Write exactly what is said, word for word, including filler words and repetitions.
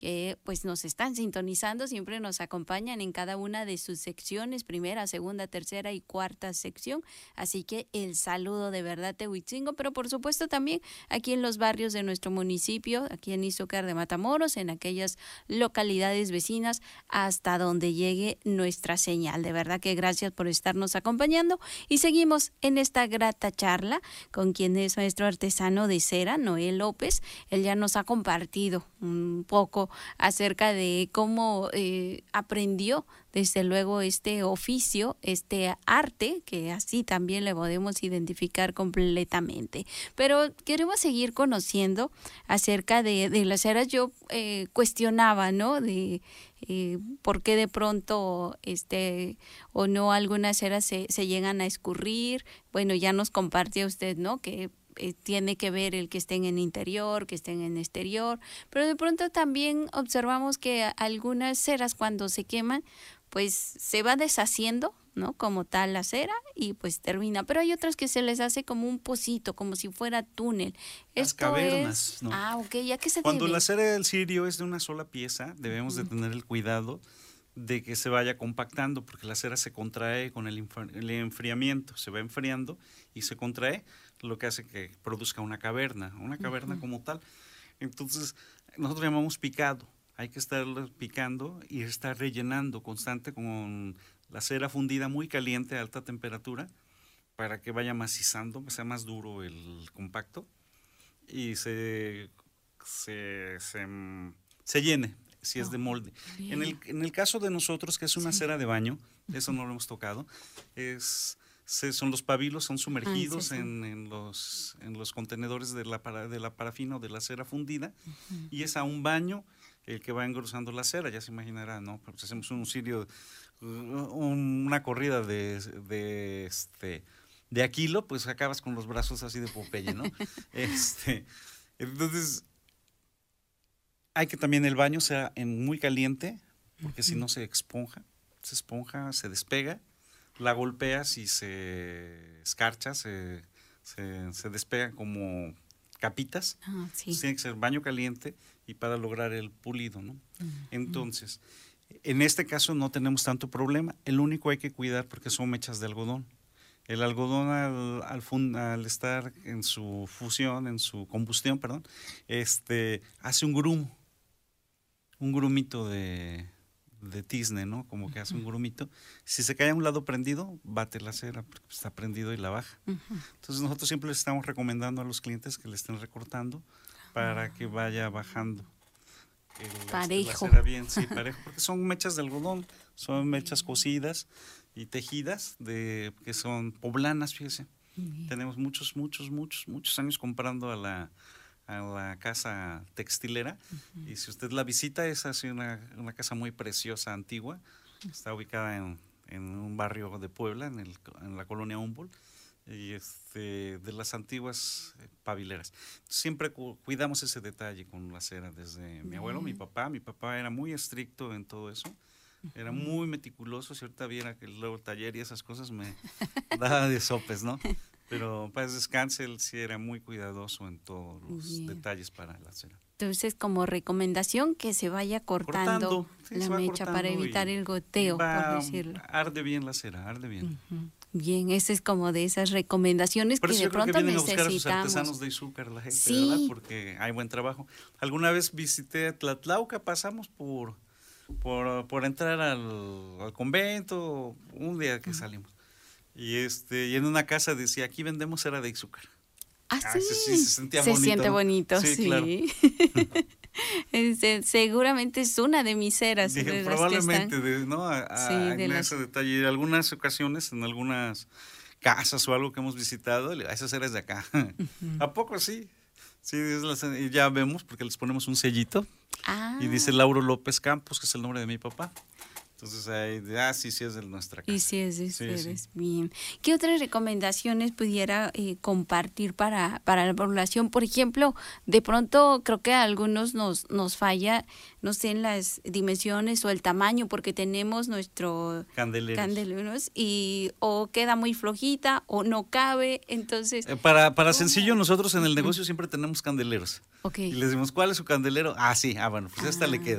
que pues nos están sintonizando, siempre nos acompañan en cada una de sus secciones, primera, segunda, tercera y cuarta sección. Así que el saludo de verdad Tehuitzingo, pero por supuesto también aquí en los barrios de nuestro municipio, aquí en Izúcar de Matamoros, en aquellas localidades vecinas, hasta donde llegue nuestra señal. De verdad que gracias por estarnos acompañando y seguimos en esta grata charla con quien es nuestro artesano de cera, Noé López. Él ya nos ha compartido un poco acerca de cómo eh, aprendió desde luego este oficio, este arte, que así también le podemos identificar completamente. Pero queremos seguir conociendo acerca de, de las ceras. Yo eh, cuestionaba, ¿no? De eh, por qué de pronto este o no algunas ceras se, se llegan a escurrir. Bueno, ya nos compartió usted, ¿no? Que Eh, tiene que ver el que estén en interior, que estén en exterior, pero de pronto también observamos que algunas ceras cuando se queman, pues se va deshaciendo, ¿no? Como tal la cera y pues termina, pero hay otras que se les hace como un pocito, como si fuera túnel. Las Esto cavernas, es... ¿no? Ah, ok, ¿ya qué se Cuando debe? la cera del cirio es de una sola pieza, debemos Uh-huh. de tener el cuidado de que se vaya compactando, porque la cera se contrae con el, el enfriamiento, se va enfriando y se contrae, lo que hace que produzca una caverna, una caverna uh-huh. como tal. Entonces, nosotros llamamos picado, hay que estar picando y estar rellenando constante con la cera fundida muy caliente a alta temperatura para que vaya macizando, que sea más duro el compacto y se, se, se, se llene. Si es de molde. Oh, en, el, en el caso de nosotros, que es una sí. cera de baño, eso no lo hemos tocado, es, se, son los pabilos, son sumergidos ah, sí, sí. En, en, los, en los contenedores de la, para, de la parafina o de la cera fundida, uh-huh. y es a un baño el que va engrosando la cera, ya se imaginará, ¿no? Pues hacemos un cirio, un, una corrida de, de, este, de Aquilo, pues acabas con los brazos así de Popeye, ¿no? este, entonces... Hay que también el baño sea en muy caliente, porque uh-huh. si no se esponja, se esponja, se despega, la golpeas y se escarcha, se, se, se despega como capitas. Uh-huh, sí. Tiene que ser baño caliente y para lograr el pulido, ¿no? Uh-huh. Entonces, en este caso no tenemos tanto problema, el único hay que cuidar porque son mechas de algodón. El algodón al, al, fun, al estar en su fusión, en su combustión, perdón, este, hace un grumo. un grumito de, de tizne, ¿no? Como que hace un grumito. Si se cae a un lado prendido, bate la cera, porque está prendido y la baja. Uh-huh. Entonces nosotros siempre les estamos recomendando a los clientes que le estén recortando para uh-huh. que vaya bajando. El, parejo. La cera bien, sí, parejo, porque son mechas de algodón, son mechas cosidas y tejidas, de que son poblanas, fíjese. Uh-huh. Tenemos muchos, muchos, muchos, muchos años comprando a la... a la casa textilera uh-huh. y si usted la visita es así una, una casa muy preciosa, antigua, está ubicada en, en un barrio de Puebla, en, el, en la colonia Humboldt, y este, de las antiguas pabileras. Siempre cu- cuidamos ese detalle con la cera, desde uh-huh. mi abuelo, mi papá, mi papá era muy estricto en todo eso, uh-huh. era muy meticuloso, si ahorita viera que luego el taller y esas cosas me daba de sopes, ¿no? Pero para descanse, él sí era muy cuidadoso en todos los Bien. detalles para la cera. Entonces, como recomendación, que se vaya cortando, cortando sí, la mecha para evitar el goteo, va, por decirlo. Arde bien la cera, arde bien. Uh-huh. Bien, esa es como de esas recomendaciones Por que eso de yo creo pronto que vienen necesitamos. A buscar a sus artesanos de Izúcar, la gente, sí. ¿verdad? Porque hay buen trabajo. Alguna vez visité Tlatlauca, pasamos por, por, por entrar al, al convento, un día que uh-huh. salimos. Y este y en una casa decía, aquí vendemos cera de Izúcar. Ah, ah sí. sí, se sentía se bonito. siente bonito, sí. sí. Claro. este, seguramente es una de mis ceras. Dije, de probablemente, las que de, ¿no? A, a, sí, de en las... ese detalle. En algunas ocasiones, en algunas casas o algo que hemos visitado, esa cera es de acá. Uh-huh. ¿A poco sí? Sí, es la, y ya vemos, porque les ponemos un sellito. Ah. Y dice Lauro López Campos, que es el nombre de mi papá. Entonces, ahí, ah, sí, sí es de nuestra casa. Y sí es de ustedes, sí, sí. Bien. ¿Qué otras recomendaciones pudiera eh, compartir para, para la población? Por ejemplo, de pronto creo que a algunos nos, nos falla, no sé, en las dimensiones o el tamaño, porque tenemos nuestro candeleros, candeleros y o queda muy flojita o no cabe, entonces... Eh, para para sencillo, nosotros en el negocio siempre tenemos candeleros. Okay. Y les decimos, ¿cuál es su candelero? Ah, sí, ah, bueno, pues ah. esta le queda.